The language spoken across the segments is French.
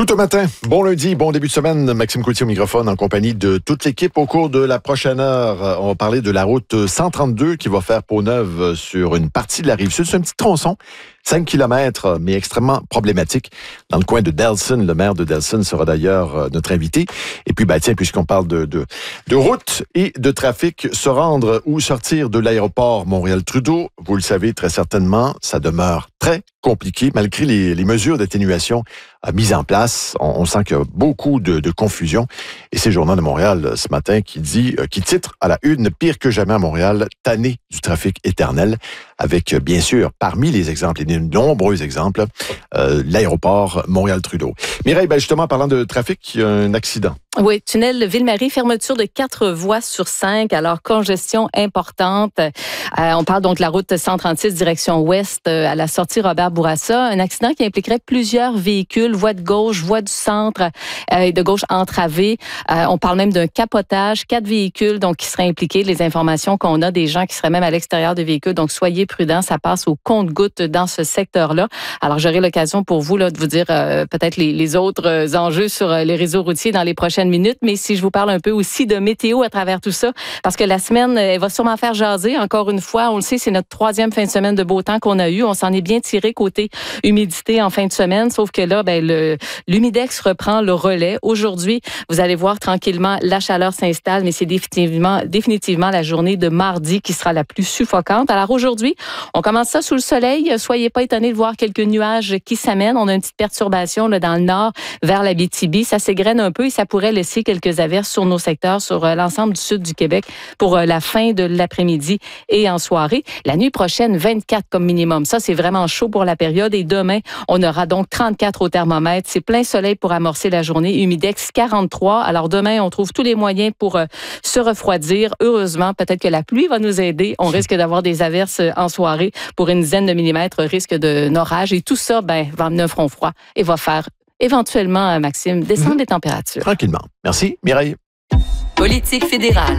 Tout au matin, bon lundi, bon début de semaine. Maxime Coutier au microphone en compagnie de toute l'équipe. Au cours de la prochaine heure, on va parler de la route 132 qui va faire peau neuve sur une partie de la Rive-Sud. C'est un petit tronçon, 5 km, mais extrêmement problématique dans le coin de Delson. Le maire de Delson sera d'ailleurs notre invité. Et puis, tiens, puisqu'on parle de route et de trafic, se rendre ou sortir de l'aéroport Montréal-Trudeau, vous le savez très certainement, ça demeure très compliqué malgré les mesures d'atténuation mises en place. On sent qu'il y a beaucoup de confusion. Et c'est le Journal de Montréal ce matin qui titre à la une, pire que jamais à Montréal, tanné du trafic éternel, avec bien sûr, parmi les exemples, et de nombreux exemples, l'aéroport Montréal-Trudeau. Mireille, justement, parlant de trafic, il y a un accident. Oui, tunnel Ville-Marie, fermeture de 4 voies sur 5, alors congestion importante. On parle donc de la route 136 direction ouest à la sortie Robert-Bourassa. Un accident qui impliquerait plusieurs véhicules, voie de gauche, voie du centre et de gauche entravée. On parle même d'un capotage, 4 véhicules donc qui seraient impliqués. Les informations qu'on a des gens qui seraient même à l'extérieur des véhicules, donc soyez prudents, ça passe au compte-gouttes dans ce secteur-là. Alors j'aurai l'occasion pour vous de vous dire peut-être les autres enjeux sur les réseaux routiers dans les prochaines minutes, mais si je vous parle un peu aussi de météo à travers tout ça, parce que la semaine, elle va sûrement faire jaser. Encore une fois, on le sait, c'est notre 3e fin de semaine de beau temps qu'on a eu. On s'en est bien tiré côté humidité en fin de semaine, sauf que là, l'humidex reprend le relais. Aujourd'hui, vous allez voir tranquillement, la chaleur s'installe, mais c'est définitivement la journée de mardi qui sera la plus suffocante. Alors aujourd'hui, on commence ça sous le soleil. Soyez pas étonnés de voir quelques nuages qui s'amènent. On a une petite perturbation dans le nord vers l'Abitibi. Ça s'égrène un peu et ça pourrait laisser quelques averses sur nos secteurs, sur l'ensemble du sud du Québec pour la fin de l'après-midi et en soirée. La nuit prochaine, 24 comme minimum. Ça, c'est vraiment chaud pour la période. Et demain, on aura donc 34 au thermomètre. C'est plein soleil pour amorcer la journée. Humidex 43. Alors demain, on trouve tous les moyens pour se refroidir. Heureusement, peut-être que la pluie va nous aider. On risque d'avoir des averses en soirée pour une dizaine de millimètres, risque d'orage. Et tout ça, va amener un front froid et va faire éventuellement, Maxime, descendre les températures. Tranquillement. Merci, Mireille. Politique fédérale.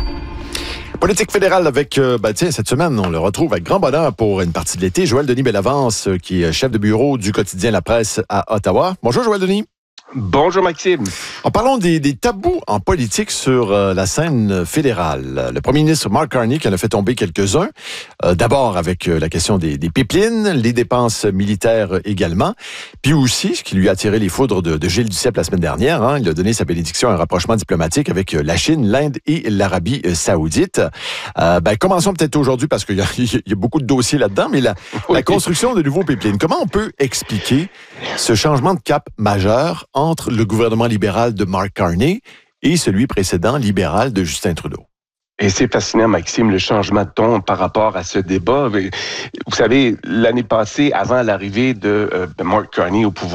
Politique fédérale avec, cette semaine, on le retrouve avec grand bonheur pour une partie de l'été. Joël Denis Bellavance, qui est chef de bureau du quotidien La Presse à Ottawa. Bonjour, Joël Denis. Bonjour Maxime. En parlant des tabous en politique sur la scène fédérale. Le premier ministre Mark Carney qui en a fait tomber quelques-uns. D'abord avec la question des pipelines, les dépenses militaires également. Puis aussi, ce qui lui a attiré les foudres de Gilles Duceppe la semaine dernière. Il a donné sa bénédiction à un rapprochement diplomatique avec la Chine, l'Inde et l'Arabie saoudite. Commençons peut-être aujourd'hui parce qu'il y a beaucoup de dossiers là-dedans, mais la construction de nouveaux pipelines. Comment on peut expliquer ce changement de cap majeur entre le gouvernement libéral de Mark Carney et celui précédent libéral de Justin Trudeau? Et c'est fascinant, Maxime, le changement de ton par rapport à ce débat. Vous savez, l'année passée, avant l'arrivée de Mark Carney au pouvoir,